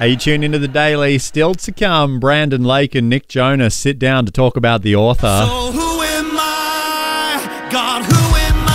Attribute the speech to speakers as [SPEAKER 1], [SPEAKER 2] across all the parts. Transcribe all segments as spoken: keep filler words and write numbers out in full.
[SPEAKER 1] Are you tuned into the Daily? Still to come, Brandon Lake and Nick Jonas sit down to talk about the author.
[SPEAKER 2] So who am I? God, who am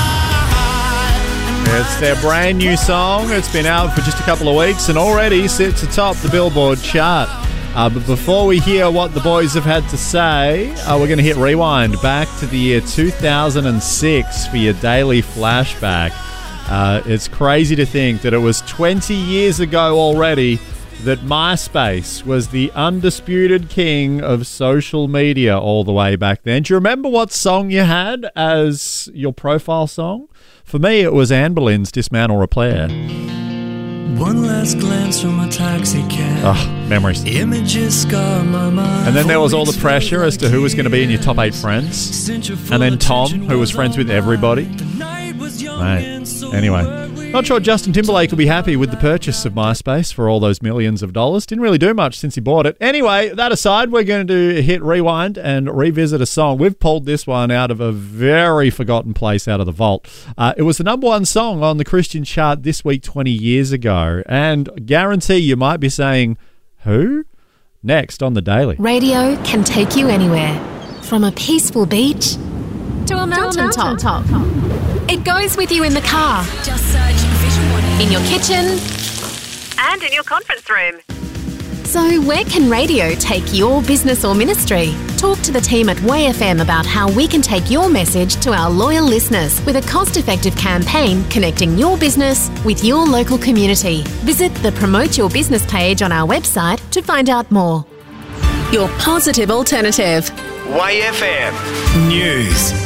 [SPEAKER 2] I?
[SPEAKER 1] It's their brand new song. It's been out for just a couple of weeks and already sits atop the Billboard chart. Uh, but before we hear what the boys have had to say, uh, we're going to hit rewind back to the year two thousand six for your daily flashback. Uh, it's crazy to think that it was twenty years ago already that MySpace was the undisputed king of social media all the way back then. Do you remember what song you had as your profile song? For me, it was Anne Boleyn's Dismantle Repair.
[SPEAKER 2] One last glance from a taxi cab.
[SPEAKER 1] Oh, memories.
[SPEAKER 2] Images scar my mind.
[SPEAKER 1] And then there was all the pressure as to who was going to be in your top eight friends. And then Tom, who was friends with everybody. Mate. Anyway, not sure Justin Timberlake will be happy with the purchase of MySpace for all those millions of dollars. Didn't really do much since he bought it. Anyway, that aside, we're going to do hit rewind and revisit a song. We've pulled this one out of a very forgotten place out of the vault. Uh, it was the number one song on the Christian chart this week twenty years ago. And guarantee you might be saying, who? Next on The Daily.
[SPEAKER 3] Radio can take you anywhere. From a peaceful beach to a mountain top. top. It goes with you in the car.
[SPEAKER 4] Just search Vision One.
[SPEAKER 3] In your kitchen.
[SPEAKER 5] And in your conference room.
[SPEAKER 3] So where can radio take your business or ministry? Talk to the team at Way F M about how we can take your message to our loyal listeners with a cost-effective campaign connecting your business with your local community. Visit the Promote Your Business page on our website to find out more. Your positive alternative.
[SPEAKER 6] Way F M News.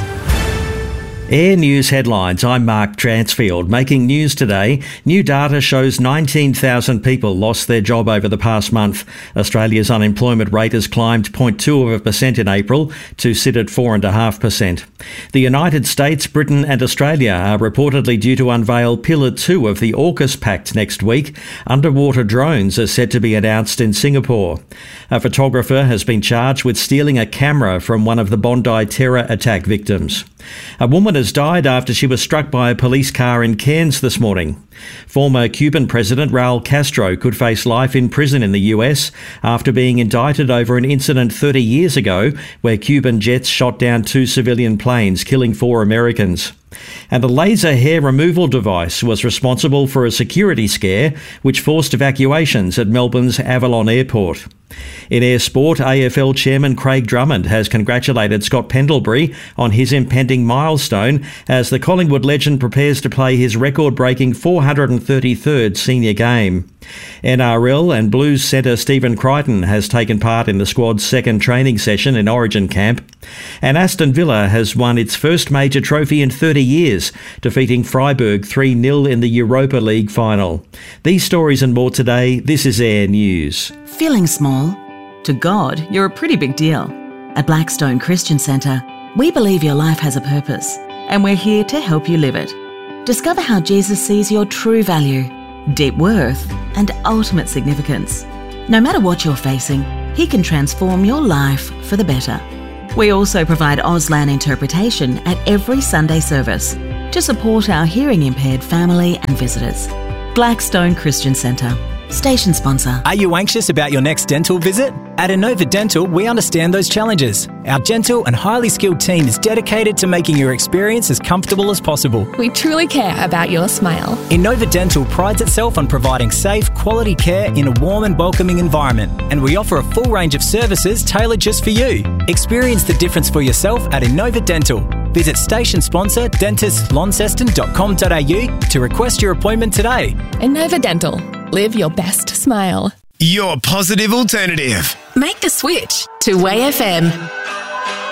[SPEAKER 7] Air News headlines. I'm Mark Transfield. Making news today, new data shows nineteen thousand people lost their job over the past month. Australia's unemployment rate has climbed zero point two of a percent in April to sit at four point five percent. The United States, Britain and Australia are reportedly due to unveil Pillar two of the AUKUS Pact next week. Underwater drones are set to be announced in Singapore. A photographer has been charged with stealing a camera from one of the Bondi terror attack victims. A woman has died after she was struck by a police car in Cairns this morning. Former Cuban President Raul Castro could face life in prison in the U S after being indicted over an incident thirty years ago where Cuban jets shot down two civilian planes, killing four Americans. And a laser hair removal device was responsible for a security scare which forced evacuations at Melbourne's Avalon Airport. In air sport, A F L chairman Craig Drummond has congratulated Scott Pendlebury on his impending milestone as the Collingwood legend prepares to play his record-breaking four hundred thirty-third senior game. N R L and Blues centre Stephen Crichton has taken part in the squad's second training session in Origin camp. And Aston Villa has won its first major trophy in thirty years, defeating Freiburg three nil in the Europa League final. These stories and more today. This is Air News.
[SPEAKER 8] Feeling small? To God, you're a pretty big deal. At Blackstone Christian Centre, we believe your life has a purpose, and we're here to help you live it. Discover how Jesus sees your true value, deep worth, and ultimate significance. No matter what you're facing, He can transform your life for the better. We also provide Auslan interpretation at every Sunday service to support our hearing-impaired family and visitors. Blackstone Christian Centre. Station sponsor.
[SPEAKER 9] Are you anxious about your next dental visit? At Inova Dental, we understand those challenges. Our gentle and highly skilled team is dedicated to making your experience as comfortable as possible.
[SPEAKER 10] We truly care about your smile.
[SPEAKER 9] Inova Dental prides itself on providing safe, quality care in a warm and welcoming environment, and we offer a full range of services tailored just for you. Experience the difference for yourself at Inova Dental. Visit station sponsor dentist launceston dot com dot a u to request your appointment today.
[SPEAKER 10] Inova Dental. Live your best smile.
[SPEAKER 6] Your positive alternative.
[SPEAKER 3] Make the switch to Way F M.